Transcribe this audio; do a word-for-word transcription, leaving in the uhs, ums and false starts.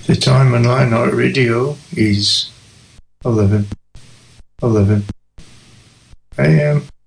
The time on Lionheart Radio is eleven eleven a m